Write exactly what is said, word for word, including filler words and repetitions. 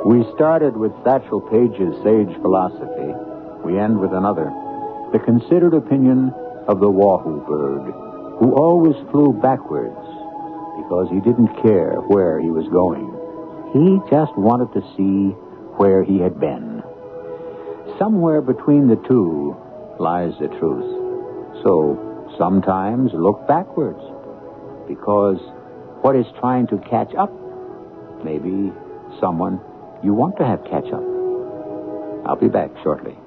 We started with Satchel Paige's sage philosophy. We end with another. The considered opinion of the wahoo bird, who always flew backwards because he didn't care where he was going. He just wanted to see where he had been. Somewhere between the two lies the truth. So sometimes look backwards, because what is trying to catch up may be someone you want to have catch up. I'll be back shortly.